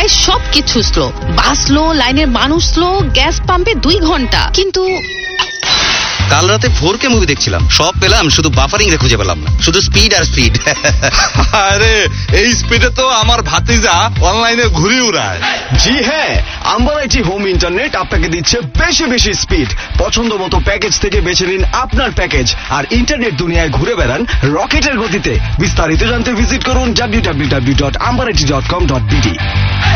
ঢাকায় সবকিছু স্লো। বাস স্লো, লাইনের মানুষ স্লো, গ্যাস পাম্পে 2 ঘন্টা। কিন্তু কাল রাতে 4K মুভি দেখছিলাম, সব পেলাম, শুধু বাফারিং রে খুঁজে পেলাম না। শুধু স্পিড আর স্পিড। আরে এই স্পিডে তো আমার ভাতিজা অনলাইনে ঘুরে উড়ায়। জি হ্যাঁ, আম্বারাইটি হোম ইন্টারনেট আপনাকে দিচ্ছে বেশি বেশি স্পিড। পছন্দ মতো প্যাকেজ থেকে বেছে নিন আপনার প্যাকেজ আর ইন্টারনেট দুনিয়ায় ঘুরে বেড়ান রকেটের গতিতে। বিস্তারিত জানতে ভিজিট করুন www.ambarati.com.bd।